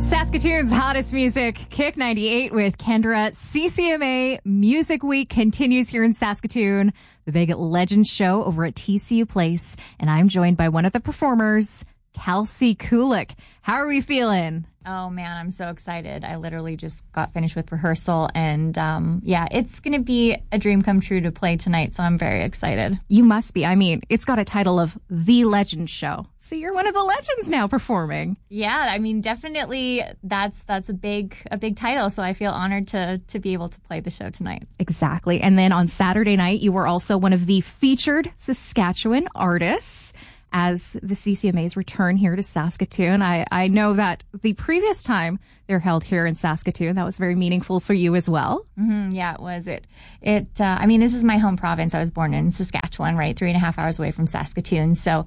Saskatoon's hottest music, Kick 98 with Kendra. CCMA Music Week continues here in Saskatoon. The big Legend show over at TCU Place. And I'm joined by one of the performers, Kelsey Kulik. How are we feeling? Oh, man, I'm so excited. I literally just got finished with rehearsal. And it's going to be a dream come true to play tonight. So I'm very excited. You must be. I mean, it's got a title of The Legend Show. So you're one of the legends now performing. Yeah, I mean, definitely that's a big title. So I feel honored to be able to play the show tonight. Exactly. And then on Saturday night, you were also one of the featured Saskatchewan artists as the CCMAs return here to Saskatoon. I know that the previous time they're held here in Saskatoon, that was very meaningful for you as well. Mm-hmm, yeah, it was. I mean, this is my home province. I was born in Saskatchewan, right? 3.5 hours away from Saskatoon. So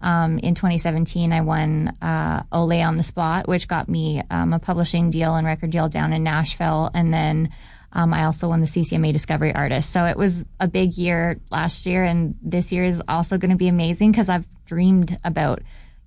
in 2017, I won Ole on the Spot, which got me a publishing deal and record deal down in Nashville. And then I also won the CCMA Discovery Artist. So it was a big year last year, and this year is also going to be amazing because I've dreamed about,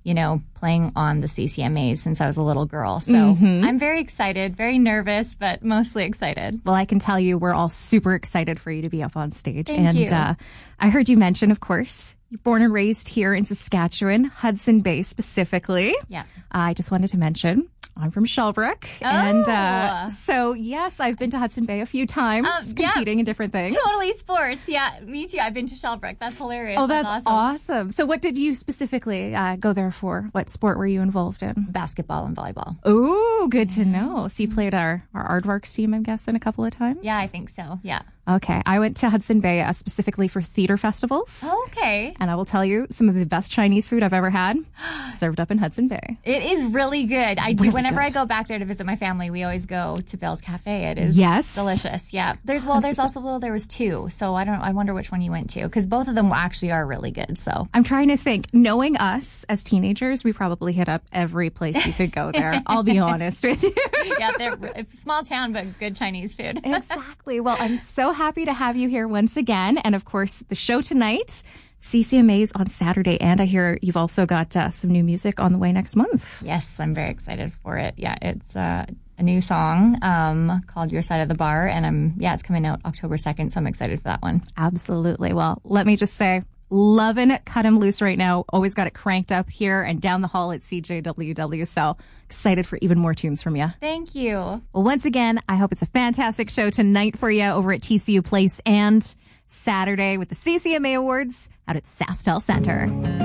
playing on the CCMAs since I was a little girl. So I'm very excited, very nervous, but mostly excited. Well, I can tell you we're all super excited for you to be up on stage. Thank you. I heard you mention, of course, you're born and raised here in Saskatchewan, Hudson Bay specifically. Yeah. I just wanted to mention I'm from Shellbrook. Oh. And so, yes, I've been to Hudson Bay a few times, competing in different things. Totally sports. Yeah, me too. I've been to Shellbrook. That's hilarious. Oh, that's awesome. So what did you specifically go there for? What sport were you involved in? Basketball and volleyball. Ooh, good to know. So you played our Aardvarks team, I'm guessing, a couple of times? Yeah, I think so. Yeah. Okay. I went to Hudson Bay specifically for theater festivals. Oh, okay. And I will tell you, some of the best Chinese food I've ever had served up in Hudson Bay. It is really good. I do. Whenever I go back there to visit my family, we always go to Bell's Cafe. It is delicious. Yeah. There was two. So I wonder which one you went to, because both of them actually are really good. So I'm trying to think. Knowing us as teenagers, we probably hit up every place you could go there. I'll be honest with you. Yeah, they're a small town, but good Chinese food. Exactly. Well, I'm so happy to have you here once again. And of course, the show tonight, CCMAs on Saturday. And I hear you've also got some new music on the way next month. Yes, I'm very excited for it. Yeah, it's a new song called Your Side of the Bar. And it's coming out October 2nd. So I'm excited for that one. Absolutely. Well, let me just say, loving Cut 'Em Loose right now. Always got it cranked up here and down the hall at CJWW. So excited for even more tunes from you. Thank you. Well, once again, I hope it's a fantastic show tonight for you over at TCU Place and Saturday with the CCMA Awards out at SaskTel Center.